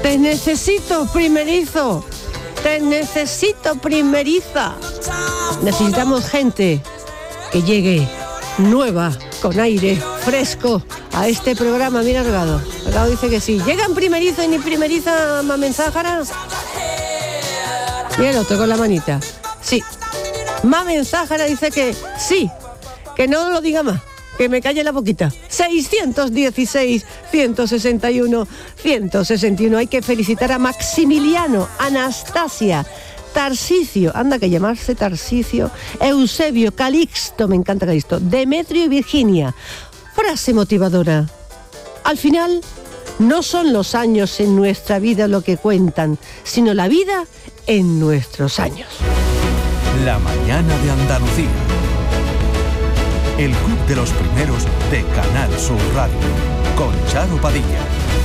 Te necesito primerizo. Te necesito primeriza. Necesitamos gente que llegue nueva, con aire fresco a este programa. Mira, Delgado dice que sí. ¿Llegan primerizo y ni primeriza Mamenzájara? Mira el otro con la manita. Sí. Mamenzájara dice que sí, que no lo diga más, que me calle la boquita. 616 161 161. Hay que felicitar a Maximiliano, Anastasia, Tarsicio, anda que llamarse Tarsicio, Eusebio, Calixto, me encanta Calixto, Demetrio y Virginia. Frase motivadora: al final no son los años en nuestra vida lo que cuentan, sino la vida en nuestros años. La mañana de Andalucía. El club de los primeros de Canal Sur Radio, con Charo Padilla.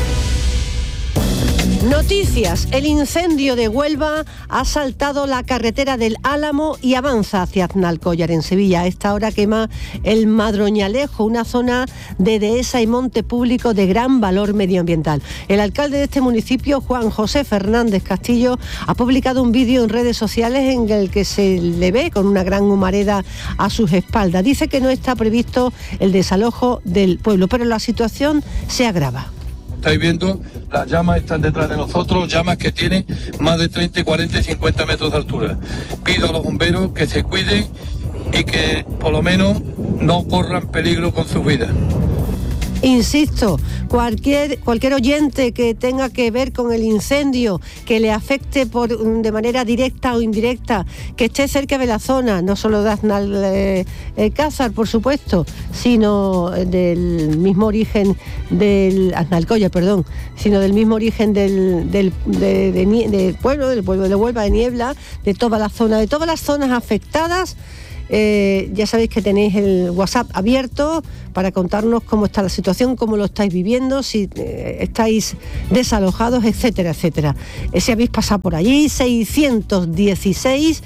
Noticias. El incendio de Huelva ha saltado la carretera del Álamo y avanza hacia Aznalcóllar, en Sevilla. A esta hora quema el Madroñalejo, una zona de dehesa y monte público de gran valor medioambiental. El alcalde de este municipio, Juan José Fernández Castillo, ha publicado un vídeo en redes sociales en el que se le ve con una gran humareda a sus espaldas. Dice que no está previsto el desalojo del pueblo, pero la situación se agrava. Estáis viendo, las llamas están detrás de nosotros, llamas que tienen más de 30, 40 y 50 metros de altura. Pido a los bomberos que se cuiden y que por lo menos no corran peligro con sus vidas. Insisto, cualquier oyente que tenga que ver con el incendio, que le afecte de manera directa o indirecta, que esté cerca de la zona, no solo de Aznalcázar, por supuesto, sino del mismo origen del Aznalcóllar, sino del mismo origen del pueblo de Huelva, de Niebla, de toda la zona, de todas las zonas afectadas. Ya sabéis que tenéis el WhatsApp abierto para contarnos cómo está la situación, cómo lo estáis viviendo, si estáis desalojados, etcétera, etcétera. Si habéis pasado por allí, 616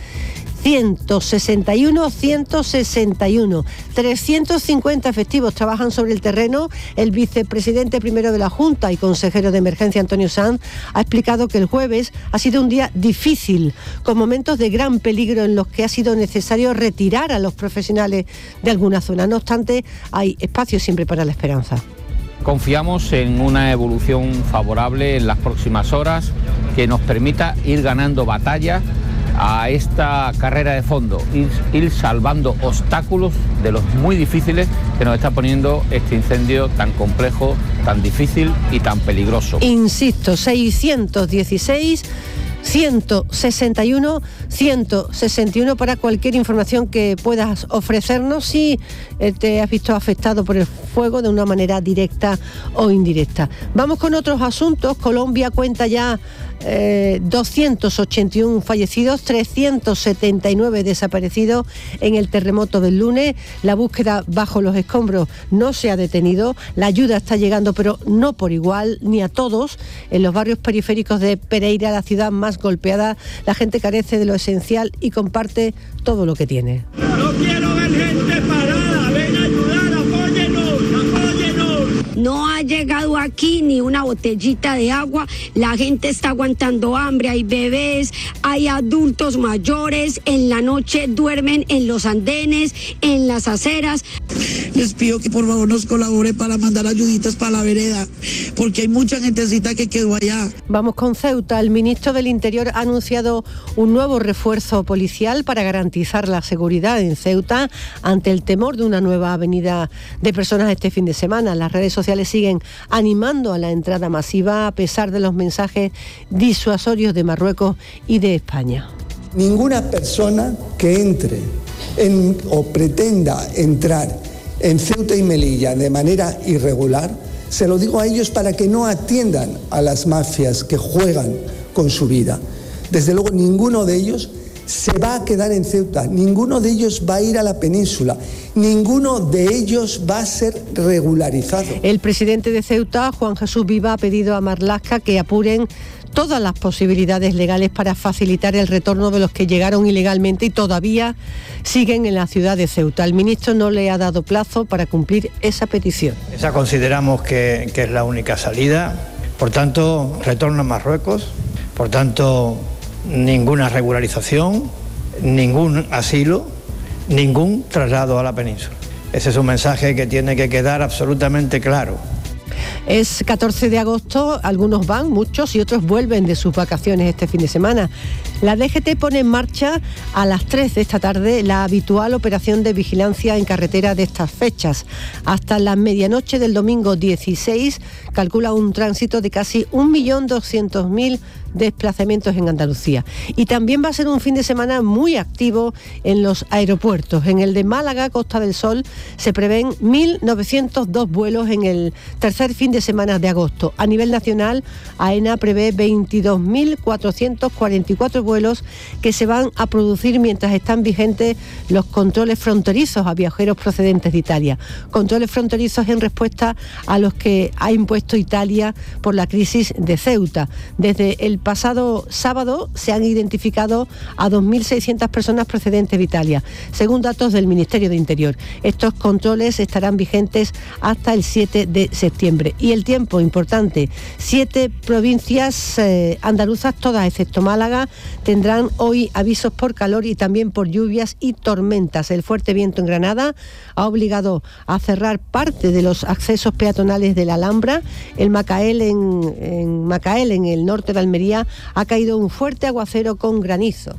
161 161. 350 efectivos trabajan sobre el terreno. El vicepresidente primero de la Junta y consejero de Emergencia, Antonio Sanz, ha explicado que el jueves ha sido un día difícil, con momentos de gran peligro en los que ha sido necesario retirar a los profesionales de alguna zona. No obstante, hay espacio siempre para la esperanza. Confiamos en una evolución favorable en las próximas horas que nos permita ir ganando batallas a esta carrera de fondo, ir salvando obstáculos de los muy difíciles que nos está poniendo este incendio tan complejo, tan difícil y tan peligroso. Insisto, 616 161 161 para cualquier información que puedas ofrecernos si te has visto afectado por el fuego de una manera directa o indirecta. Vamos con otros asuntos. Colombia cuenta ya 281 fallecidos, 379 desaparecidos en el terremoto del lunes. La búsqueda bajo los escombros no se ha detenido. La ayuda está llegando, pero no por igual, ni a todos. En los barrios periféricos de Pereira, la ciudad más golpeada, la gente carece de lo esencial y comparte todo lo que tiene. No quiero ver gente parada, ven a ayudar, apóyenos. No ha llegado aquí ni una botellita de agua, la gente está aguantando hambre, hay bebés, hay adultos mayores, en la noche duermen en los andenes, en las aceras. Les pido que por favor nos colabore para mandar ayuditas para la vereda, porque hay mucha gentecita que quedó allá. Vamos con Ceuta. El ministro del Interior ha anunciado un nuevo refuerzo policial para garantizar la seguridad en Ceuta ante el temor de una nueva avenida de personas este fin de semana. Las redes sociales siguen animando a la entrada masiva a pesar de los mensajes disuasorios de Marruecos y de España. Ninguna persona que entre o pretenda entrar en Ceuta y Melilla de manera irregular, se lo digo a ellos para que no atiendan a las mafias que juegan con su vida. Desde luego ninguno de ellos se va a quedar en Ceuta, ninguno de ellos va a ir a la península, ninguno de ellos va a ser regularizado. El presidente de Ceuta, Juan Jesús Viva, ha pedido a Marlaska que apuren todas las posibilidades legales para facilitar el retorno de los que llegaron ilegalmente y todavía siguen en la ciudad de Ceuta. El ministro no le ha dado plazo para cumplir esa petición. Esa consideramos que es la única salida. Por tanto, retorno a Marruecos, por tanto, ninguna regularización, ningún asilo, ningún traslado a la península. Ese es un mensaje que tiene que quedar absolutamente claro. Es 14 de agosto, algunos van, muchos, y otros vuelven de sus vacaciones este fin de semana. La DGT pone en marcha a las 3 de esta tarde la habitual operación de vigilancia en carretera de estas fechas. Hasta la medianoche del domingo 16 calcula un tránsito de casi 1.200.000 desplazamientos en Andalucía. Y también va a ser un fin de semana muy activo en los aeropuertos. En el de Málaga, Costa del Sol, se prevén 1.902 vuelos en el tercer fin de semana de agosto. A nivel nacional, AENA prevé 22.444 vuelos que se van a producir mientras están vigentes los controles fronterizos a viajeros procedentes de Italia. Controles fronterizos en respuesta a los que ha impuesto Italia por la crisis de Ceuta. Desde el pasado sábado se han identificado a 2.600 personas procedentes de Italia, según datos del Ministerio de Interior. Estos controles estarán vigentes hasta el 7 de septiembre. Y el tiempo, importante, 7 provincias andaluzas, todas excepto Málaga, tendrán hoy avisos por calor y también por lluvias y tormentas. El fuerte viento en Granada ha obligado a cerrar parte de los accesos peatonales de la Alhambra. El Macael en Macael, en el norte de Almería, ha caído un fuerte aguacero con granizo.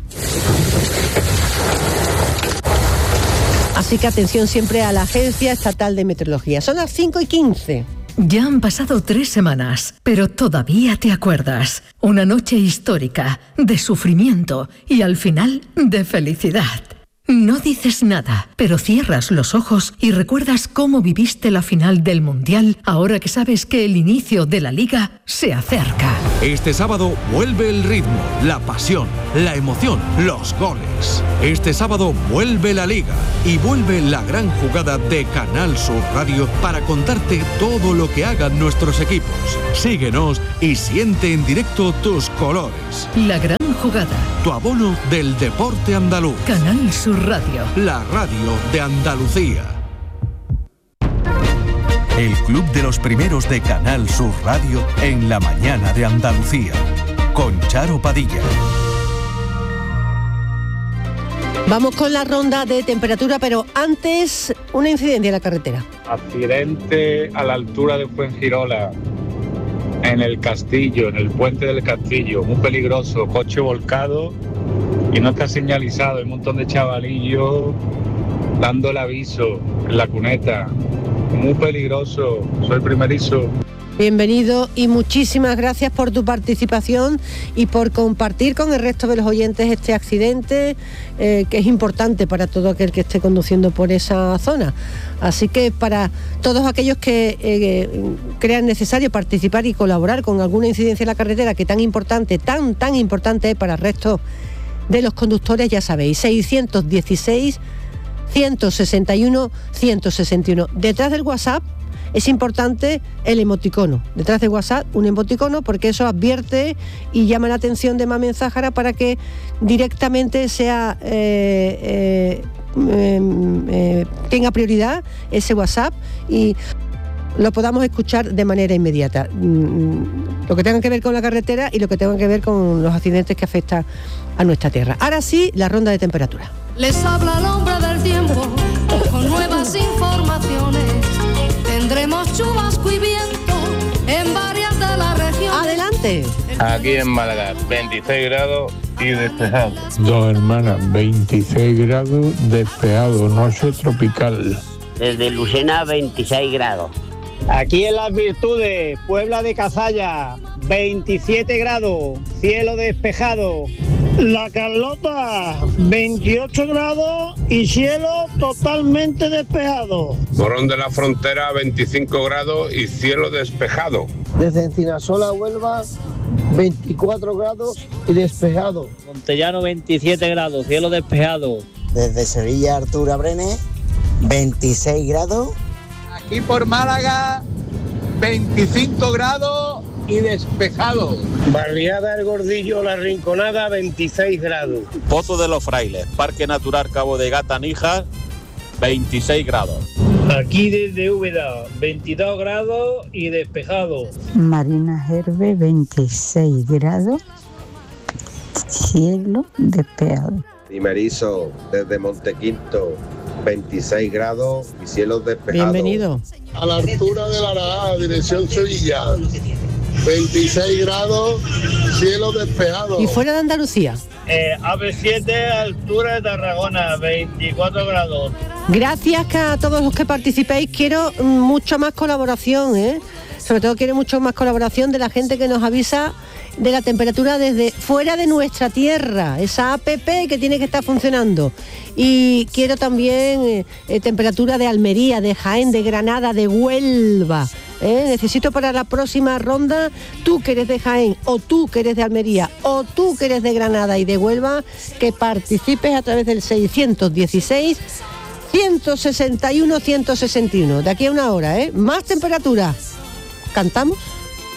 Así que atención siempre a la Agencia Estatal de Meteorología. Son las 5:15. Ya han pasado 3 semanas, pero todavía te acuerdas. Una noche histórica, de sufrimiento y al final de felicidad. No dices nada, pero cierras los ojos y recuerdas cómo viviste la final del Mundial ahora que sabes que el inicio de la Liga se acerca. Este sábado vuelve el ritmo, la pasión, la emoción, los goles. Este sábado vuelve la Liga y vuelve la gran jugada de Canal Sur Radio para contarte todo lo que hagan nuestros equipos. Síguenos y siente en directo tus colores. La gran jugada. Tu abono del deporte andaluz. Canal Sur Radio. La radio de Andalucía. El Club de los Primeros de Canal Sur Radio en la mañana de Andalucía. Con Charo Padilla. Vamos con la ronda de temperatura, pero antes una incidencia en la carretera. Accidente a la altura de Fuengirola, en el Castillo, en el puente del Castillo, muy peligroso, coche volcado y no está señalizado, hay un montón de chavalillos dando el aviso en la cuneta, muy peligroso, soy primerizo. Bienvenido y muchísimas gracias por tu participación y por compartir con el resto de los oyentes este accidente que es importante para todo aquel que esté conduciendo por esa zona. Así que para todos aquellos que crean necesario participar y colaborar con alguna incidencia en la carretera que tan importante es para el resto de los conductores, ya sabéis, 616 161 161. Detrás del WhatsApp es importante el emoticono. Detrás de WhatsApp, un emoticono, porque eso advierte y llama la atención de más mensajera para que directamente sea tenga prioridad ese WhatsApp y lo podamos escuchar de manera inmediata. Lo que tenga que ver con la carretera y lo que tenga que ver con los accidentes que afectan a nuestra tierra. Ahora sí, la ronda de temperatura. Les habla el hombre del tiempo con nuevas informaciones. Tendremos chubasco y viento en varias de las regiones. ¡Adelante! Aquí en Málaga, 26 grados y despejado. Dos hermanas, 26 grados, despejado, noche tropical. Desde Lucena, 26 grados. Aquí en Las Virtudes, Puebla de Cazalla, 27 grados, cielo despejado. La Carlota, 28 grados y cielo totalmente despejado. Morón de la Frontera, 25 grados y cielo despejado. Desde Encinasola, Huelva, 24 grados y despejado. Montellano, 27 grados, cielo despejado. Desde Sevilla, Artura Brenes, 26 grados. Aquí por Málaga, 25 grados y despejado. Barriada El Gordillo, La Rinconada, 26 grados. Pozo de los Frailes, Parque Natural Cabo de Gata Níjar, 26 grados. Aquí desde Úbeda, 22 grados y despejado. Marina Herbe, 26 grados, cielo despejado. Y Merizo, desde Montequinto, 26 grados y cielos despejados. Bienvenido. A la altura de la Aragá, dirección Sevilla, 26 grados, cielo despejado. ¿Y fuera de Andalucía? AB7, altura de Tarragona, 24 grados. Gracias a todos los que participéis. Quiero mucha más colaboración, Sobre todo quiero mucho más colaboración de la gente que nos avisa de la temperatura desde fuera de nuestra tierra, esa APP que tiene que estar funcionando. Y quiero también temperatura de Almería, de Jaén, de Granada, de Huelva. Necesito para la próxima ronda, tú que eres de Jaén, o tú que eres de Almería, o tú que eres de Granada y de Huelva, que participes a través del 616 161 161. De aquí a una hora, más temperatura. ¿Cantamos?